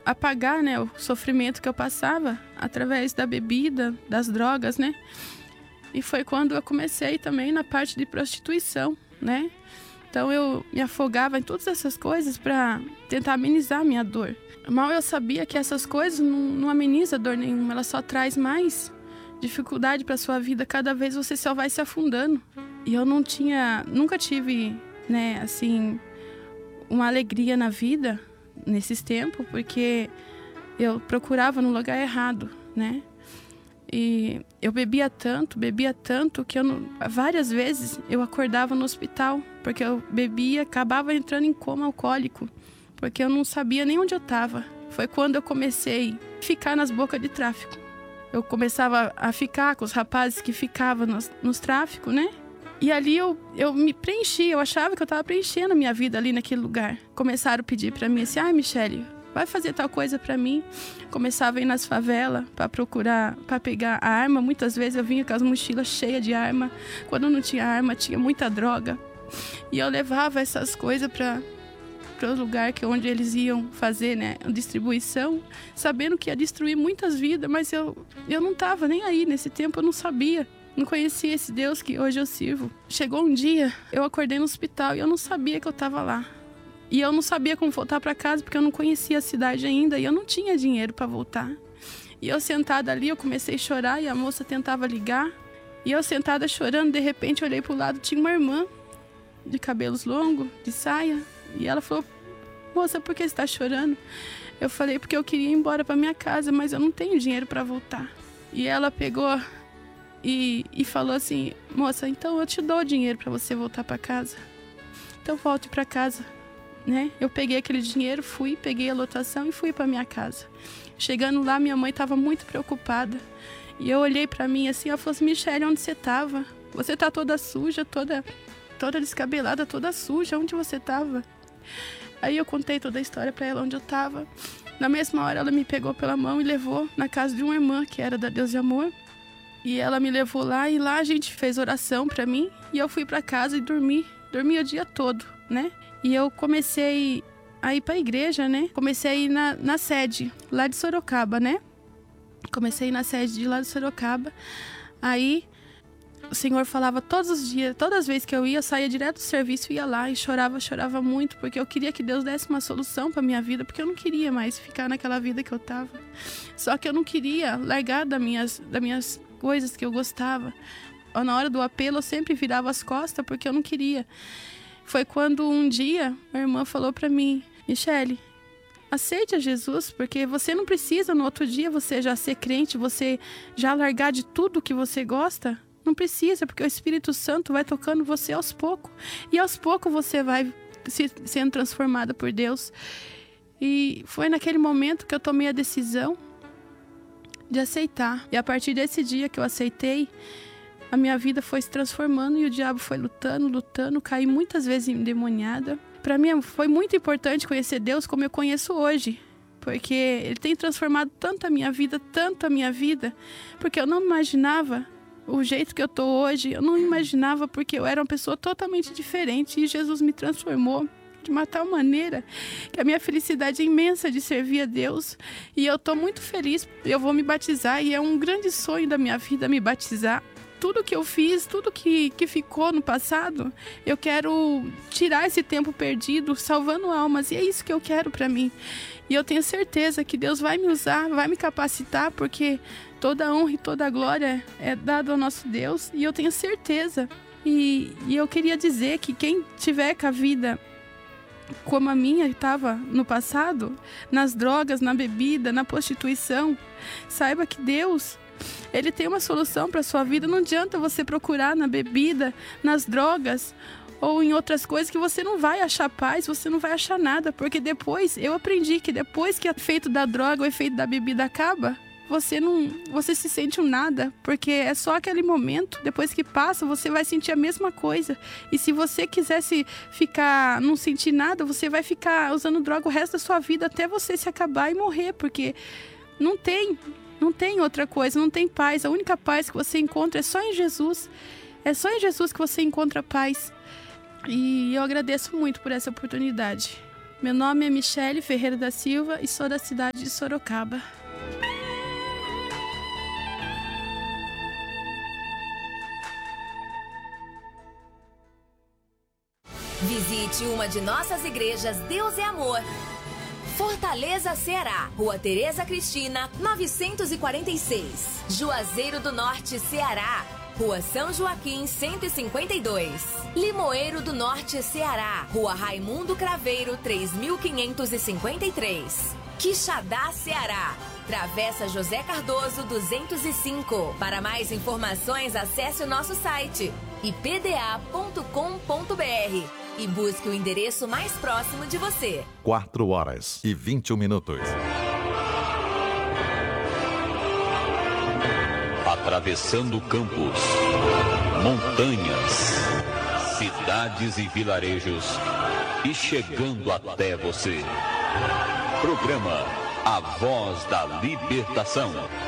apagar, né, o sofrimento que eu passava através da bebida, das drogas, né? E foi quando eu comecei também na parte de prostituição, né? Então eu me afogava em todas essas coisas para tentar amenizar a minha dor. Mal eu sabia que essas coisas não amenizam dor nenhuma, ela só traz mais dificuldade para sua vida. Cada vez você só vai se afundando. E eu nunca tive, né, assim, uma alegria na vida nesses tempos, porque eu procurava no lugar errado, né? E eu bebia tanto que várias vezes eu acordava no hospital, porque eu bebia, acabava entrando em coma alcoólico, porque eu não sabia nem onde eu estava. Foi quando eu comecei a ficar nas bocas de tráfico. Eu começava a ficar com os rapazes que ficavam nos tráficos, né? E ali eu me preenchi, eu achava que eu estava preenchendo a minha vida ali naquele lugar. Começaram a pedir para mim assim, Michele, vai fazer tal coisa para mim. Começava a ir nas favelas para procurar, para pegar a arma. Muitas vezes eu vinha com as mochilas cheias de arma. Quando não tinha arma, tinha muita droga. E eu levava essas coisas para o lugar onde eles iam fazer, né, a distribuição, sabendo que ia destruir muitas vidas, mas eu não estava nem aí. Nesse tempo eu não sabia. Não conhecia esse Deus que hoje eu sirvo. Chegou um dia, eu acordei no hospital e eu não sabia que eu estava lá. E eu não sabia como voltar para casa, porque eu não conhecia a cidade ainda e eu não tinha dinheiro para voltar. E eu sentada ali, eu comecei a chorar e a moça tentava ligar. E eu sentada chorando, de repente eu olhei para o lado, tinha uma irmã de cabelos longos, de saia. E ela falou, moça, por que você está chorando? Eu falei, porque eu queria ir embora para minha casa, mas eu não tenho dinheiro para voltar. E ela pegou e falou assim, moça, então eu te dou o dinheiro para você voltar para casa. Então volte para casa, né? Eu peguei aquele dinheiro, peguei a lotação e fui para minha casa. Chegando lá, minha mãe estava muito preocupada. E eu olhei para mim assim, ela falou assim, Michele, onde você estava? Você tá toda suja, toda descabelada, toda suja, onde você estava? Aí eu contei toda a história para ela, onde eu estava. Na mesma hora, ela me pegou pela mão e levou na casa de uma irmã, que era da Deus de Amor. E ela me levou lá e lá a gente fez oração para mim. E eu fui para casa e dormi o dia todo, né? E eu comecei a ir para a igreja, né? Comecei a ir na sede lá de Sorocaba, né? Comecei a ir na sede de lá de Sorocaba. Aí o Senhor falava todos os dias, todas as vezes que eu saía direto do serviço, ia lá e chorava muito, porque eu queria que Deus desse uma solução para minha vida, porque eu não queria mais ficar naquela vida que eu estava. Só que eu não queria largar das minhas coisas que eu gostava. Na hora do apelo eu sempre virava as costas, porque eu não queria. Foi quando um dia a irmã falou para mim, Michele, aceite a Jesus, porque você não precisa no outro dia você já ser crente, você já largar de tudo que você gosta. Não precisa, porque o Espírito Santo vai tocando você aos poucos. E aos poucos você vai sendo transformada por Deus. E foi naquele momento que eu tomei a decisão de aceitar. E a partir desse dia que eu aceitei, a minha vida foi se transformando e o diabo foi lutando, caí muitas vezes endemoniada. Para mim foi muito importante conhecer Deus como eu conheço hoje, porque Ele tem transformado tanto a minha vida, porque eu não imaginava o jeito que eu tô hoje, eu não imaginava, porque eu era uma pessoa totalmente diferente e Jesus me transformou de uma tal maneira que a minha felicidade é imensa de servir a Deus. E eu tô muito feliz, eu vou me batizar e é um grande sonho da minha vida me batizar. Tudo que eu fiz, tudo que ficou no passado, eu quero tirar esse tempo perdido, salvando almas, e é isso que eu quero para mim. E eu tenho certeza que Deus vai me usar, vai me capacitar, porque toda a honra e toda a glória é dada ao nosso Deus, e eu tenho certeza. E eu queria dizer que quem tiver com a vida como a minha estava no passado, nas drogas, na bebida, na prostituição, saiba que Deus, Ele tem uma solução para a sua vida. Não adianta você procurar na bebida, nas drogas ou em outras coisas que você não vai achar paz, você não vai achar nada, porque depois, eu aprendi que depois que o efeito da droga, o efeito da bebida acaba, você se sente um nada, porque é só aquele momento, depois que passa, você vai sentir a mesma coisa. E se você quisesse não sentir nada, você vai ficar usando droga o resto da sua vida até você se acabar e morrer, porque não tem outra coisa, não tem paz. A única paz que você encontra é só em Jesus. É só em Jesus que você encontra paz. E eu agradeço muito por essa oportunidade. Meu nome é Michele Ferreira da Silva e sou da cidade de Sorocaba. Visite uma de nossas igrejas Deus é Amor. Fortaleza, Ceará, Rua Tereza Cristina, 946. Juazeiro do Norte, Ceará, Rua São Joaquim, 152. Limoeiro do Norte, Ceará, Rua Raimundo Craveiro, 3553. Quixadá, Ceará, Travessa José Cardoso, 205. Para mais informações, acesse o nosso site ipda.com.br e busque o endereço mais próximo de você. 4h21. Atravessando campos, montanhas, cidades e vilarejos e chegando até você. Programa A Voz da Libertação.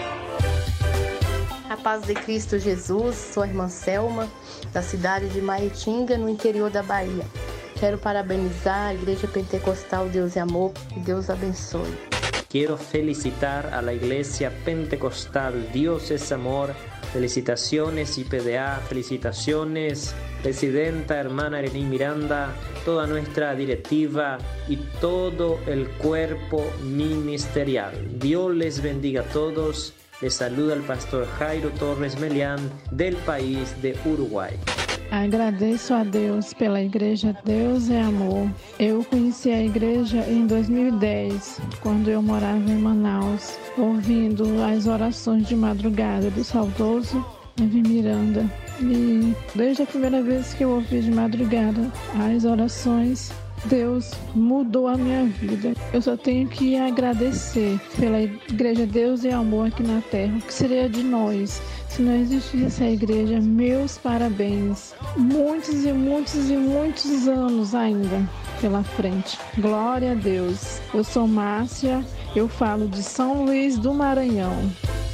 A paz de Cristo Jesus, sou a irmã Selma, da cidade de Maitinga, no interior da Bahia. Quero parabenizar a Igreja Pentecostal Deus é Amor, que Deus abençoe. Quiero felicitar a la Iglesia Pentecostal Dios es Amor. Felicitaciones IPDA, felicitaciones Presidenta, hermana Irene Miranda, toda nuestra directiva y todo el cuerpo ministerial. Dios les bendiga a todos. Les saluda el pastor Jairo Torres Melián, del país de Uruguai. Agradeço a Deus pela Igreja Deus é Amor. Eu conheci a igreja em 2010, quando eu morava em Manaus, ouvindo as orações de madrugada do saudoso Evi Miranda. E desde a primeira vez que eu ouvi de madrugada as orações, Deus mudou a minha vida. Eu só tenho que agradecer pela Igreja Deus é Amor aqui na Terra. O que seria de nós se não existisse essa igreja? Meus parabéns. Muitos e muitos e muitos anos ainda pela frente. Glória a Deus. Eu sou Márcia, eu falo de São Luís do Maranhão.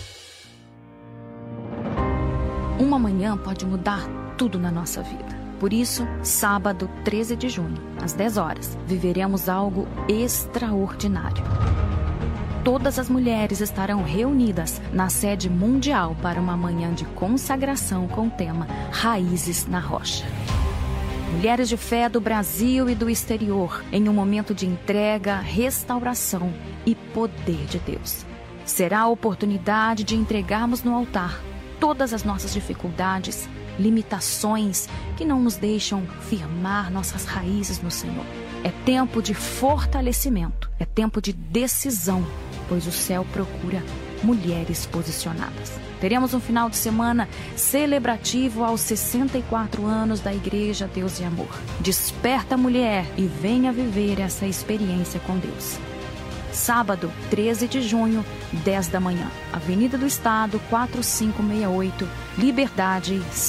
Uma manhã pode mudar tudo na nossa vida. Por isso, sábado 13 de junho, às 10 horas, viveremos algo extraordinário. Todas as mulheres estarão reunidas na sede mundial para uma manhã de consagração com o tema Raízes na Rocha. Mulheres de fé do Brasil e do exterior, em um momento de entrega, restauração e poder de Deus. Será a oportunidade de entregarmos no altar todas as nossas dificuldades, limitações que não nos deixam firmar nossas raízes no Senhor. É tempo de fortalecimento, é tempo de decisão, pois o céu procura mulheres posicionadas. Teremos um final de semana celebrativo aos 64 anos da Igreja Deus e Amor. Desperta, mulher, e venha viver essa experiência com Deus. Sábado, 13 de junho, 10 da manhã. Avenida do Estado, 4568, Liberdade, São